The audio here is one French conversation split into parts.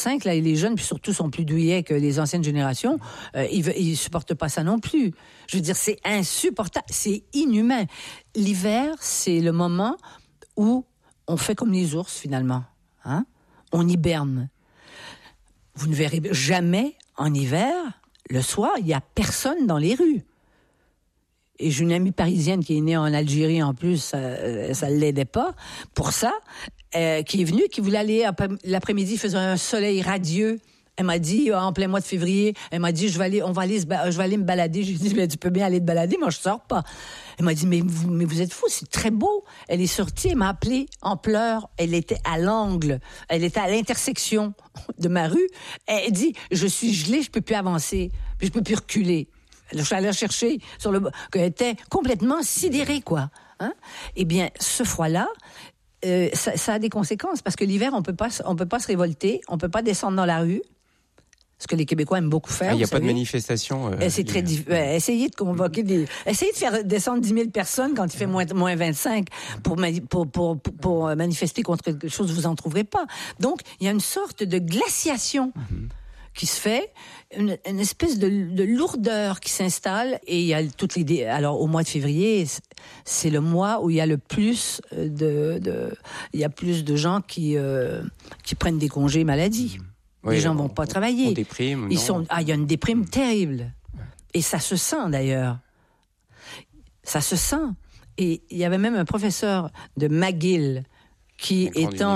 25, là, et les jeunes, puis surtout, sont plus douillets que les anciennes générations, ils supportent pas ça non plus. Je veux dire, c'est insupportable, c'est inhumain. L'hiver, c'est le moment où on fait comme les ours, finalement. Hein? On hiberne. Vous ne verrez jamais, en hiver, le soir, il n'y a personne dans les rues. Et j'ai une amie parisienne qui est née en Algérie, en plus, ça ne l'aidait pas pour ça, qui est venue, qui voulait aller, l'après-midi, il faisait un soleil radieux. Elle m'a dit, en plein mois de février, elle m'a dit, je vais aller me balader. J'ai dit, tu peux bien aller te balader, moi je sors pas. Elle m'a dit, mais vous êtes fous, c'est très beau. Elle est sortie, elle m'a appelée en pleurs. Elle était à l'angle, elle était à l'intersection de ma rue. Elle dit, je suis gelée, je peux plus avancer, puis je peux plus reculer. Je suis allée chercher qu'elle était complètement sidérée, quoi. Hein? Eh bien, ce froid-là, ça a des conséquences, parce que l'hiver, on peut pas se révolter, on peut pas descendre dans la rue. Ce que les Québécois aiment beaucoup faire. Il n'y a pas de manifestation. C'est très difficile. Essayez de convoquer essayez de faire descendre 10 000 personnes quand il fait moins 25 pour manifester contre quelque chose, vous en trouverez pas. Donc, il y a une sorte de glaciation qui se fait, une espèce de lourdeur qui s'installe, et il y a alors, au mois de février, c'est le mois où il y a le plus il y a plus de gens qui prennent des congés maladie. Les gens vont pas travailler. On déprime. Il y a une déprime terrible. Et ça se sent, d'ailleurs. Ça se sent. Et il y avait même un professeur de McGill qui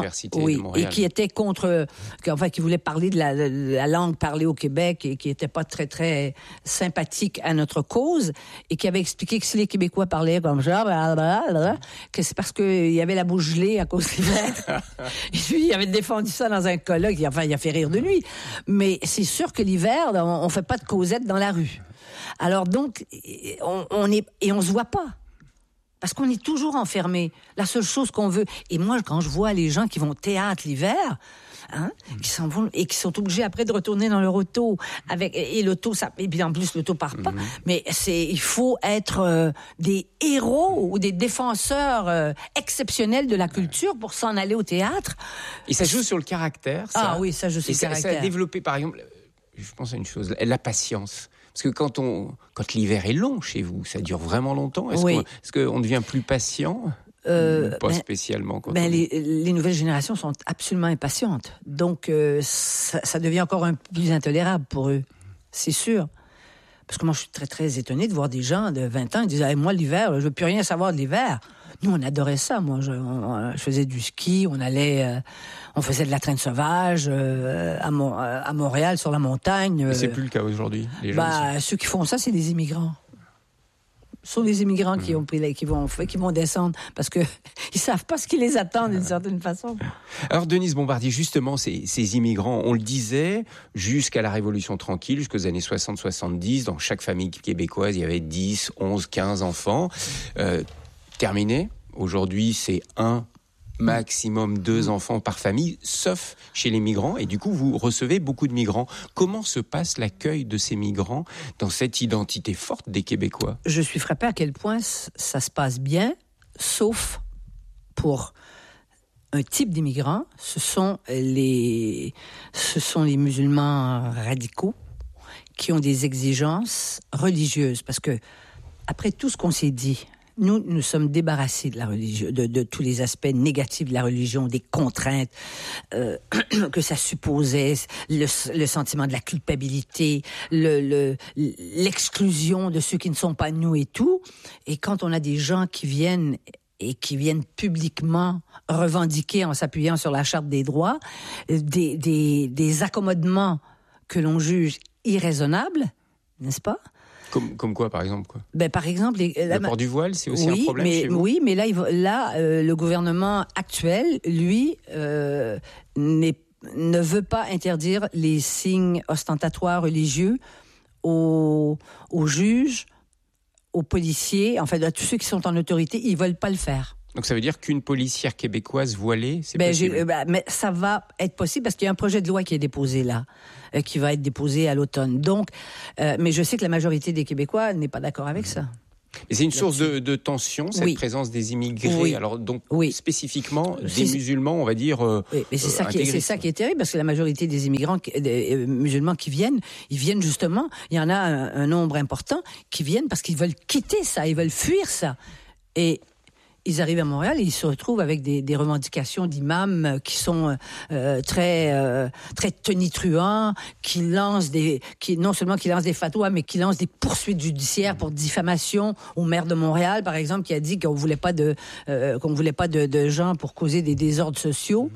était contre, qui voulait parler de la langue parlée au Québec et qui était pas très, très sympathique à notre cause, et qui avait expliqué que si les Québécois parlaient comme ça, que c'est parce qu'il y avait la bouche gelée à cause de l'hiver. Et lui, il avait défendu ça dans un colloque, il a fait rire de lui. Mais c'est sûr que l'hiver, on fait pas de causette dans la rue. Alors donc, on se voit pas. Parce qu'on est toujours enfermé. La seule chose qu'on veut... Et moi, quand je vois les gens qui vont au théâtre l'hiver, qui s'en vont et qui sont obligés après de retourner dans leur auto, et l'auto, et puis en plus, l'auto part pas. Mais il faut être des héros ou des défenseurs exceptionnels de la culture pour s'en aller au théâtre. Et ça joue sur le caractère, ça. Ah oui, ça joue sur le caractère. Ça a développé, par exemple, je pense à une chose, la patience. Parce que quand l'hiver est long chez vous, ça dure vraiment longtemps. Est-ce qu'on devient plus patient ? Pas spécialement. Les nouvelles générations sont absolument impatientes. Donc, ça devient encore un peu plus intolérable pour eux. C'est sûr. Parce que moi, je suis très, très étonnée de voir des gens de 20 ans qui disent « Moi, l'hiver, je ne veux plus rien savoir de l'hiver. » Nous, on adorait ça. Moi, je faisais du ski, on faisait de la traîne sauvage à Montréal, sur la montagne. Mais c'est plus le cas aujourd'hui. Ceux qui font ça, c'est des immigrants. Ce sont des immigrants qui vont descendre parce que ils savent pas ce qui les attend d'une certaine façon. Alors Denise Bombardier, justement, ces immigrants, on le disait, jusqu'à la Révolution tranquille, jusqu'aux années 60-70, dans chaque famille québécoise, il y avait 10, 11, 15 enfants. Terminé. Aujourd'hui, c'est maximum 2 enfants par famille, sauf chez les migrants. Et du coup, vous recevez beaucoup de migrants. Comment se passe l'accueil de ces migrants dans cette identité forte des Québécois ? Je suis frappée à quel point ça se passe bien, sauf pour un type d'immigrants. Ce sont les musulmans radicaux qui ont des exigences religieuses. Parce que, après tout ce qu'on s'est dit, nous sommes débarrassés de la religion, de tous les aspects négatifs de la religion, des contraintes que ça supposait, le sentiment de la culpabilité, l'exclusion de ceux qui ne sont pas nous et tout. Et quand on a des gens qui viennent publiquement revendiquer, en s'appuyant sur la Charte des droits, des accommodements que l'on juge irraisonnables, n'est-ce pas ? Comme quoi, par exemple quoi ? Par exemple, le port du voile, c'est aussi un problème chez vous ? Oui, mais là, le gouvernement actuel, lui, ne veut pas interdire les signes ostentatoires religieux aux juges, aux policiers, en fait, à tous ceux qui sont en autorité, ils veulent pas le faire. Donc ça veut dire qu'une policière québécoise voilée, c'est possible? Mais ça va être possible parce qu'il y a un projet de loi qui est déposé là, qui va être déposé à l'automne. Donc, mais je sais que la majorité des Québécois n'est pas d'accord avec ça. Et c'est une source de tension, cette présence des immigrés. Alors donc spécifiquement des musulmans, on va dire. Oui, mais c'est ça qui est terrible, parce que la majorité des immigrants musulmans qui viennent, ils viennent justement. Il y en a un nombre important qui viennent parce qu'ils veulent quitter ça, ils veulent fuir ça. Et ils arrivent à Montréal et ils se retrouvent avec des revendications d'imams qui sont très tonitruants, qui non seulement qui lancent des fatwas, mais qui lancent des poursuites judiciaires pour diffamation au maire de Montréal, par exemple, qui a dit qu'on voulait pas de gens pour causer des désordres sociaux.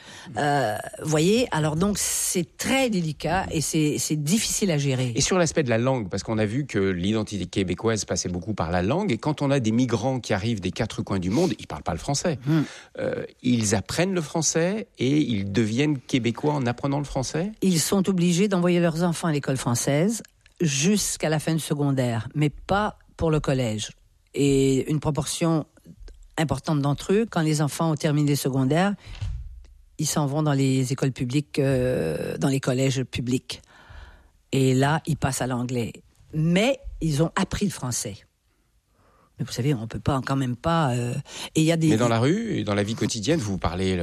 Voyez, alors donc c'est très délicat et c'est difficile à gérer. Et sur l'aspect de la langue, parce qu'on a vu que l'identité québécoise passait beaucoup par la langue, et quand on a des migrants qui arrivent des quatre coins du monde, ils parlent pas le français. Ils apprennent le français et ils deviennent québécois en apprenant le français. Ils sont obligés d'envoyer leurs enfants à l'école française jusqu'à la fin du secondaire, mais pas pour le collège. Et une proportion importante d'entre eux, quand les enfants ont terminé le secondaire, ils s'en vont dans les écoles publiques, dans les collèges publics. Et là, ils passent à l'anglais. Mais ils ont appris le français. Mais vous savez, on peut pas, quand même pas. Et il y a des. Mais dans la rue et dans la vie quotidienne, vous parlez.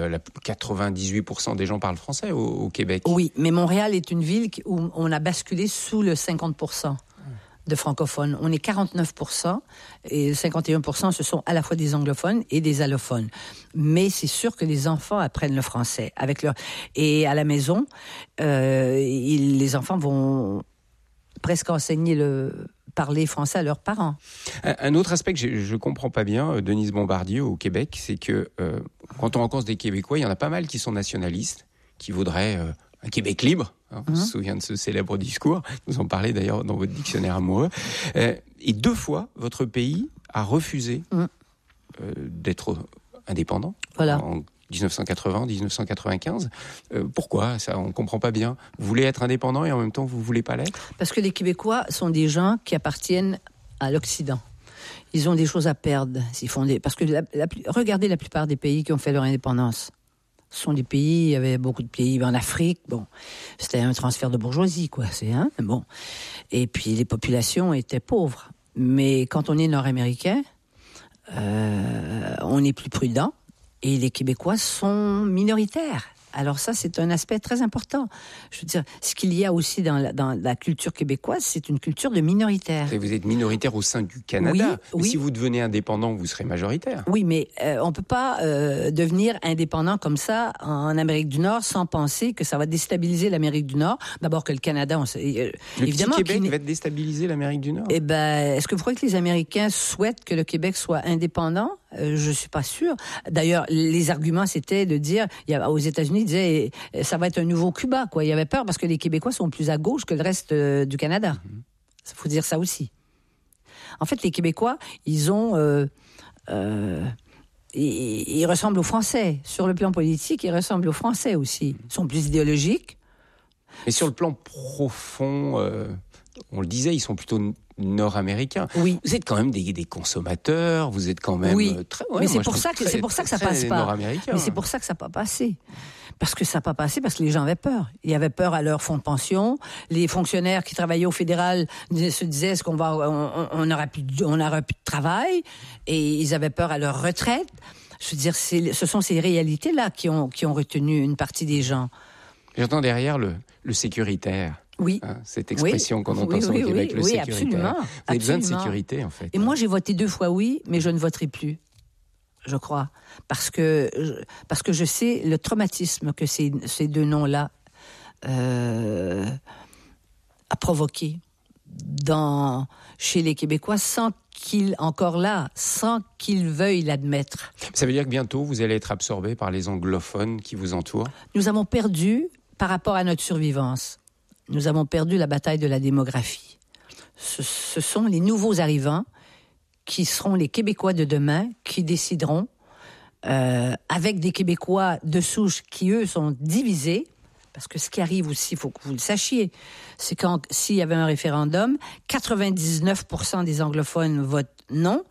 98% des gens parlent français au Québec. Oui, mais Montréal est une ville où on a basculé sous le 50%. De francophones. On est 49% et 51% ce sont à la fois des anglophones et des allophones. Mais c'est sûr que les enfants apprennent le français et à la maison, les enfants vont presque enseigner parler français à leurs parents. Un autre aspect que je comprends pas bien, Denise Bombardier au Québec, c'est que quand on rencontre des Québécois, il y en a pas mal qui sont nationalistes, qui voudraient un Québec libre. On se souvient de ce célèbre discours. Vous en parlez d'ailleurs dans votre dictionnaire amoureux. Et 2 fois, votre pays a refusé d'être indépendant. Voilà. En 1980, 1995. Pourquoi ça, on ne comprend pas bien. Vous voulez être indépendant et en même temps, vous ne voulez pas l'être? Parce que les Québécois sont des gens qui appartiennent à l'Occident. Ils ont des choses à perdre. Parce que regardez la plupart des pays qui ont fait leur indépendance. Ce sont des pays, il y avait beaucoup de pays en Afrique, c'était un transfert de bourgeoisie, quoi, bon. Et puis les populations étaient pauvres. Mais quand on est nord-américain, on est plus prudent et les Québécois sont minoritaires. Alors ça, c'est un aspect très important. Je veux dire, ce qu'il y a aussi dans la culture québécoise, c'est une culture de minoritaire. Et vous êtes minoritaire au sein du Canada. Oui. Si vous devenez indépendant, vous serez majoritaire. Oui, mais on ne peut pas devenir indépendant comme ça en Amérique du Nord sans penser que ça va déstabiliser l'Amérique du Nord. D'abord que le Canada... évidemment, le Québec va déstabiliser l'Amérique du Nord? Est-ce que vous croyez que les Américains souhaitent que le Québec soit indépendant? Je ne suis pas sûre. D'ailleurs, les arguments, c'était de dire... aux États-Unis, ils disaient ça va être un nouveau Cuba, quoi. Il y avait peur parce que les Québécois sont plus à gauche que le reste du Canada. Il faut dire ça aussi. En fait, les Québécois, ils ressemblent aux Français. Sur le plan politique, ils ressemblent aux Français aussi. Ils sont plus idéologiques. Mais sur le plan profond, on le disait, ils sont plutôt nord-américains. Oui. Vous êtes quand même des consommateurs, vous êtes quand même très... mais c'est pour ça que ça passe pas. Mais c'est pour ça que ça n'a pas passé. Parce que ça n'a pas passé, parce que les gens avaient peur. Ils avaient peur à leur fonds de pension. Les fonctionnaires qui travaillaient au fédéral se disaient est-ce qu'on n'aura plus de travail, et ils avaient peur à leur retraite. Je veux dire, ce sont ces réalités-là qui ont retenu une partie des gens. J'entends derrière le sécuritaire. Oui. Cette expression qu'on entend sur le Québec, le sécuritaire. Absolument. Vous avez besoin de sécurité, en fait. Et moi, j'ai voté 2 fois oui, mais je ne voterai plus. Je crois. Parce que je sais le traumatisme que ces 2 noms-là a provoqué chez les Québécois sans qu'ils veuillent l'admettre. Ça veut dire que bientôt, vous allez être absorbé par les anglophones qui vous entourent? Nous avons perdu, par rapport à notre survivance, nous avons perdu la bataille de la démographie. Ce sont les nouveaux arrivants qui seront les Québécois de demain, qui décideront, avec des Québécois de souche qui, eux, sont divisés, parce que ce qui arrive aussi, il faut que vous le sachiez, c'est s'il y avait un référendum, 99% des anglophones votent non,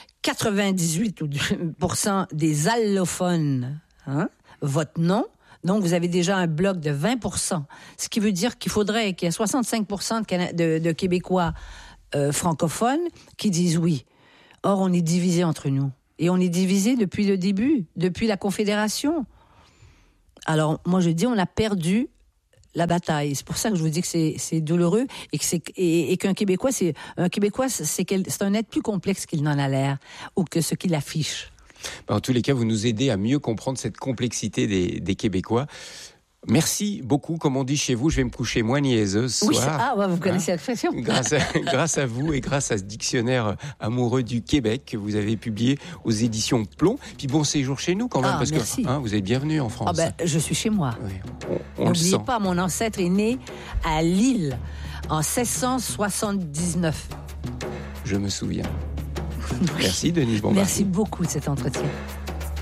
98% des allophones votent non. Donc, vous avez déjà un bloc de 20%, ce qui veut dire qu'il faudrait qu'il y ait 65% de Québécois francophones qui disent oui. Or, on est divisé entre nous. Et on est divisé depuis le début, depuis la Confédération. Alors, moi, je dis, on a perdu la bataille. C'est pour ça que je vous dis que c'est douloureux et qu'un Québécois, c'est un être plus complexe qu'il n'en a l'air ou que ce qu'il affiche. En tous les cas, vous nous aidez à mieux comprendre cette complexité des Québécois. Merci beaucoup, comme on dit chez vous, je vais me coucher moins niaiseuse ce soir. Vous connaissez l'expression. Grâce à vous et grâce à ce dictionnaire amoureux du Québec que vous avez publié aux éditions Plomb. Puis bon séjour chez nous quand même, parce merci. que vous êtes bienvenue en France. Je suis chez moi. Oui, on le sent. N'oubliez pas, mon ancêtre est né à Lille en 1679. Je me souviens. Merci Denise Bombardier. Merci beaucoup de cet entretien.